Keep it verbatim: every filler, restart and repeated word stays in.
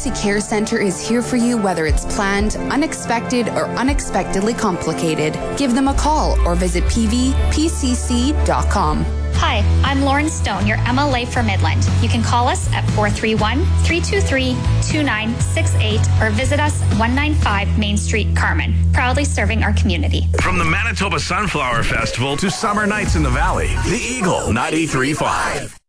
C Care Centre is here for you whether it's planned, unexpected, or unexpectedly complicated. Give them a call or visit p v p c c dot com. Hi, I'm Lauren Stone, your M L A for Midland. You can call us at four three one, three two three, two nine six eight or visit us one ninety-five Main Street, Carman. Proudly serving our community. From the Manitoba Sunflower Festival to summer nights in the valley, the Eagle ninety-three point five.